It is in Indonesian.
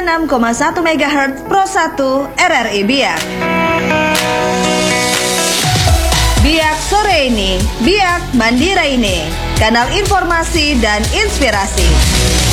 96,1 MHz Pro 1 RRI Biak. Biak sore ini, Biak Mandira ini, kanal informasi dan inspirasi.